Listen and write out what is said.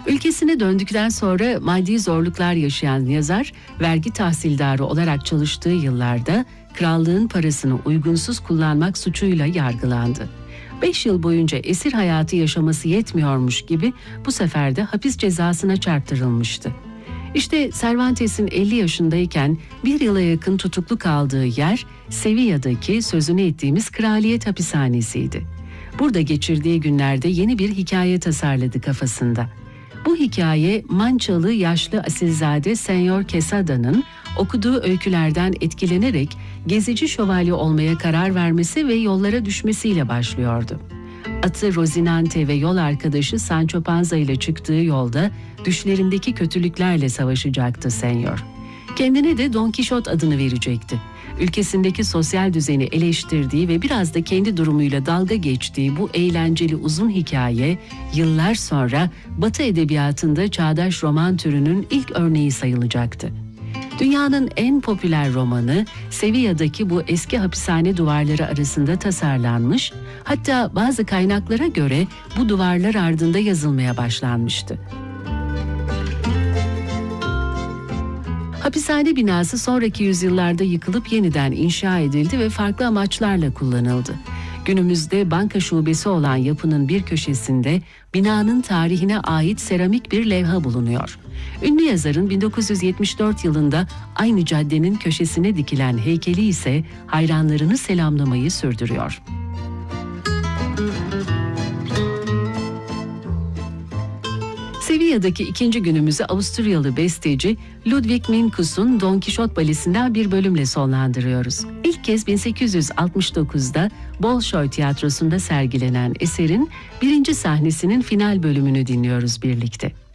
Ülkesine döndükten sonra maddi zorluklar yaşayan yazar, vergi tahsildarı olarak çalıştığı yıllarda krallığın parasını uygunsuz kullanmak suçuyla yargılandı. 5 yıl boyunca esir hayatı yaşaması yetmiyormuş gibi bu sefer de hapis cezasına çarptırılmıştı. İşte Cervantes'in 50 yaşındayken 1 yıla yakın tutuklu kaldığı yer Sevilla'daki sözünü ettiğimiz kraliyet hapishanesiydi. Burada geçirdiği günlerde yeni bir hikaye tasarladı kafasında. Bu hikaye Mançalı yaşlı asilzade Senyor Quesada'nın okuduğu öykülerden etkilenerek gezici şövalye olmaya karar vermesi ve yollara düşmesiyle başlıyordu. Atı Rozinante ve yol arkadaşı Sancho Panza ile çıktığı yolda düşlerindeki kötülüklerle savaşacaktı Senyor. Kendine de Don Kişot adını verecekti. Ülkesindeki sosyal düzeni eleştirdiği ve biraz da kendi durumuyla dalga geçtiği bu eğlenceli uzun hikaye yıllar sonra Batı edebiyatında çağdaş roman türünün ilk örneği sayılacaktı. Dünyanın en popüler romanı Sevilla'daki bu eski hapishane duvarları arasında tasarlanmış, hatta bazı kaynaklara göre bu duvarlar ardında yazılmaya başlanmıştı. Hapishane binası sonraki yüzyıllarda yıkılıp yeniden inşa edildi ve farklı amaçlarla kullanıldı. Günümüzde banka şubesi olan yapının bir köşesinde binanın tarihine ait seramik bir levha bulunuyor. Ünlü yazarın 1974 yılında aynı caddenin köşesine dikilen heykeli ise hayranlarını selamlamayı sürdürüyor. Sevilla'daki ikinci günümüzü Avusturyalı besteci Ludwig Minkus'un Don Kişot balesinden bir bölümle sonlandırıyoruz. İlk kez 1869'da Bolşoy Tiyatrosu'nda sergilenen eserin 1. sahnesinin final bölümünü dinliyoruz birlikte.